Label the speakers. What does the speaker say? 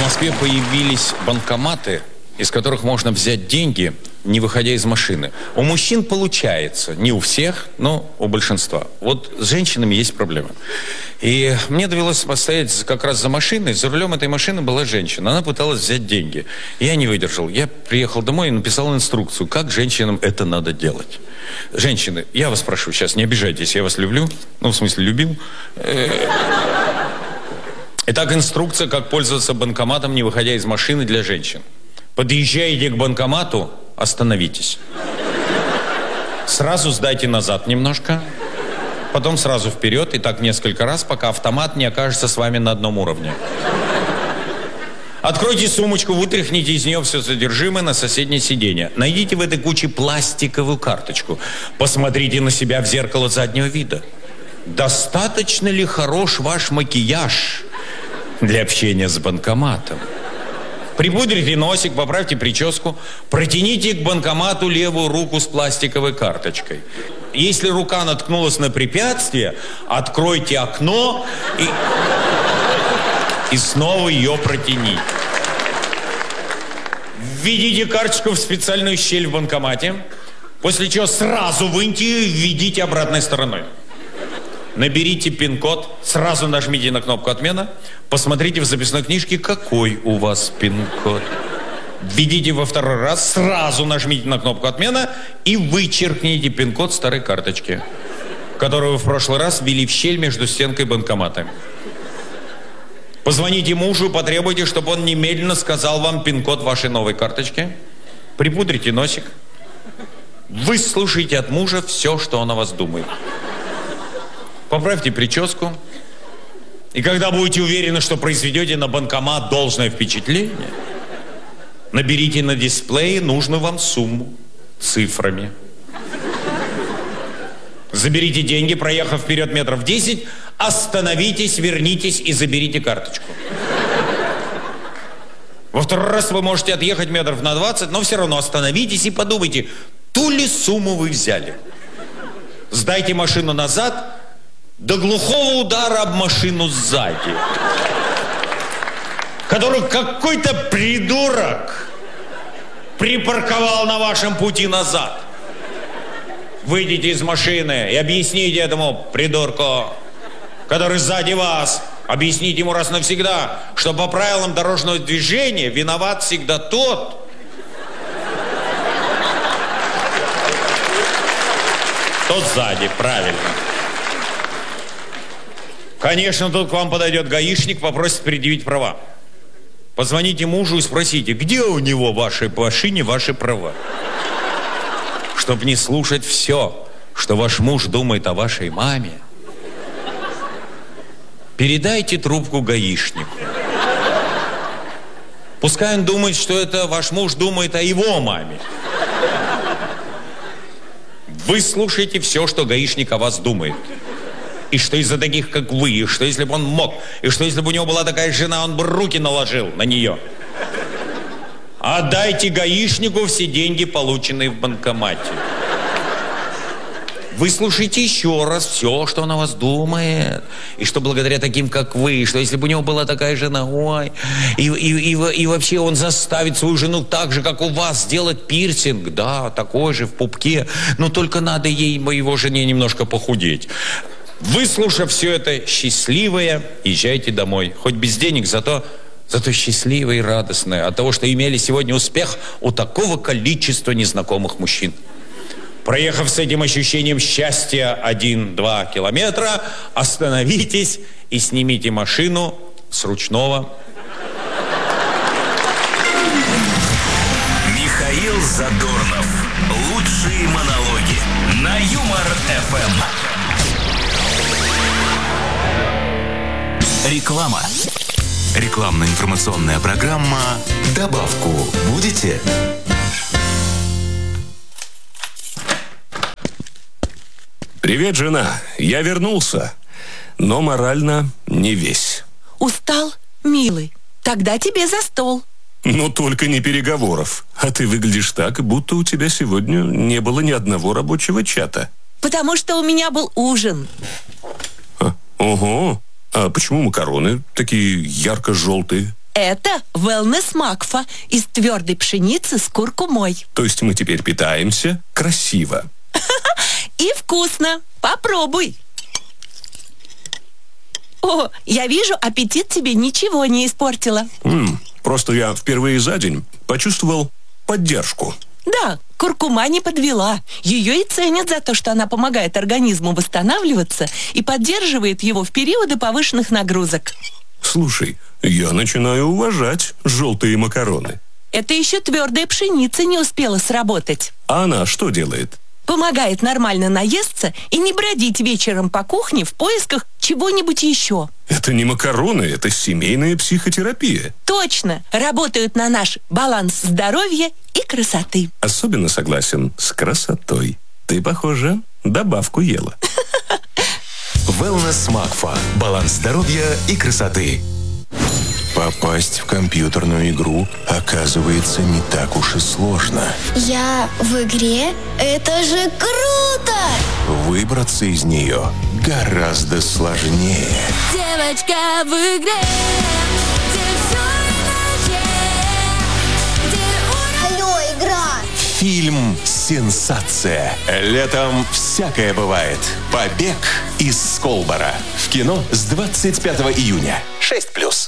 Speaker 1: Москве появились банкоматы, из которых можно взять деньги, не выходя из машины. У мужчин получается, не у всех, но у большинства. Вот с женщинами есть проблема. И мне довелось постоять как раз за машиной. За рулем этой машины была женщина. Она пыталась взять деньги. Я не выдержал. Я приехал домой и написал инструкцию, как женщинам это надо делать. Женщины, я вас прошу, сейчас не обижайтесь, я вас люблю. Ну, в смысле, любил. Итак, инструкция, как пользоваться банкоматом, не выходя из машины, для женщин. Подъезжаете к банкомату, остановитесь. Сразу сдайте назад немножко, потом сразу вперед, и так несколько раз, пока автомат не окажется с вами на одном уровне. Откройте сумочку, вытряхните из нее все содержимое на соседнее сиденье. Найдите в этой куче пластиковую карточку. Посмотрите на себя в зеркало заднего вида. Достаточно ли хорош ваш макияж для общения с банкоматом? Припудрите носик, поправьте прическу, протяните к банкомату левую руку с пластиковой карточкой. Если рука наткнулась на препятствие, откройте окно и снова ее протяните. Введите карточку в специальную щель в банкомате, после чего сразу выньте ее и введите обратной стороной. Наберите пин-код, сразу нажмите на кнопку «Отмена», посмотрите в записной книжке, какой у вас пин-код. Введите во второй раз, сразу нажмите на кнопку «Отмена» и вычеркните пин-код старой карточки, которую вы в прошлый раз ввели в щель между стенкой банкомата. Позвоните мужу, потребуйте, чтобы он немедленно сказал вам пин-код вашей новой карточки. Припудрите носик. Выслушайте от мужа все, что он о вас думает. Поправьте прическу. И когда будете уверены, что произведете на банкомат должное впечатление, наберите на дисплее нужную вам сумму цифрами. Заберите деньги, проехав вперед метров 10, остановитесь, вернитесь и заберите карточку. Во второй раз вы можете отъехать метров на 20, но все равно остановитесь и подумайте, ту ли сумму вы взяли. Сдайте машину назад до глухого удара об машину сзади, которую какой-то придурок припарковал на вашем пути назад. Выйдите из машины и объясните этому придурку, который сзади вас, объясните ему раз навсегда, что по правилам дорожного движения виноват всегда тот, кто сзади, правильно. Конечно, тут к вам подойдет гаишник, попросит предъявить права. Позвоните мужу и спросите, где у него в вашей машине ваши права? Чтобы не слушать все, что ваш муж думает о вашей маме, передайте трубку гаишнику. Пускай он думает, что это ваш муж думает о его маме. Вы слушаете все, что гаишник о вас думает. И что из-за таких, как вы, и что если бы он мог, и что если бы у него была такая жена, он бы руки наложил на нее. Отдайте гаишнику все деньги, полученные в банкомате. Выслушайте еще раз все, что он о вас думает. И что благодаря таким, как вы, что если бы у него была такая жена, ой, и вообще он заставит свою жену так же, как у вас, сделать пирсинг, да, такой же в пупке, но только надо ей, его жене, немножко похудеть. Выслушав все это, счастливые, езжайте домой. Хоть без денег, зато счастливые и радостные от того, что имели сегодня успех у такого количества незнакомых мужчин. Проехав с этим ощущением счастья 1-2 километра, остановитесь и снимите машину с ручного.
Speaker 2: Михаил Задорнов. Лучшие монологи на Юмор-ФМ. Реклама. Рекламно-информационная программа «Добавку будете?»
Speaker 3: Привет, жена. Я вернулся, но морально не весь.
Speaker 4: Устал, милый? Тогда тебе за стол.
Speaker 3: Но только не переговоров. А ты выглядишь так, будто у тебя сегодня не было ни одного рабочего чата.
Speaker 4: Потому что у меня был ужин.
Speaker 3: Ого. А почему макароны такие ярко-желтые?
Speaker 4: Это Wellness Макфа из твердой пшеницы с куркумой.
Speaker 3: То есть мы теперь питаемся красиво.
Speaker 4: И вкусно. Попробуй. О, я вижу, аппетит тебе ничего не испортила.
Speaker 3: Просто я впервые за день почувствовал поддержку.
Speaker 4: Да, куркума не подвела. Ее и ценят за то, что она помогает организму восстанавливаться и поддерживает его в периоды повышенных нагрузок.
Speaker 3: Слушай, я начинаю уважать желтые макароны.
Speaker 4: Это еще твердая пшеница не успела сработать.
Speaker 3: А она что делает?
Speaker 4: Помогает нормально наесться и не бродить вечером по кухне в поисках чего-нибудь еще.
Speaker 3: Это не макароны, это семейная психотерапия.
Speaker 4: Точно, работают на наш баланс здоровья и красоты.
Speaker 3: Особенно согласен с красотой. Ты, похоже, добавку ела.
Speaker 2: Wellness Макфа. Баланс здоровья и красоты. Попасть в компьютерную игру оказывается не так уж и сложно.
Speaker 5: Я в игре? Это же круто!
Speaker 2: Выбраться из нее гораздо сложнее.
Speaker 5: Девочка в игре, где все иначе, где Алло, игра!
Speaker 2: Фильм «Сенсация». Летом всякое бывает. Побег из Сколбора. В кино с 25 июня. 6+.